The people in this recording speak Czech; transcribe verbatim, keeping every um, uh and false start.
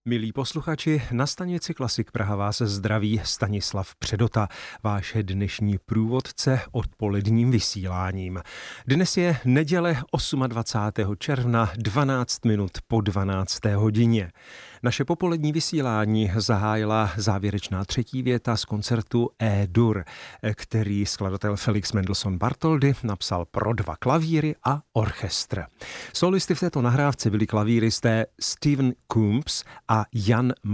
Milí posluchači, na stanici Klasik Praha vás zdraví Stanislav Předota, váš dnešní průvodce odpoledním vysíláním. Dnes je neděle dvacátého osmého června, dvanáct minut po dvanácté hodině. Naše popolední vysílání zahájila závěrečná třetí věta z koncertu E-dur, který skladatel Felix Mendelssohn Bartholdy napsal pro dva klavíry a orchestr. Solisty v této nahrávce byli klavíristé Stephen Coombs a Jan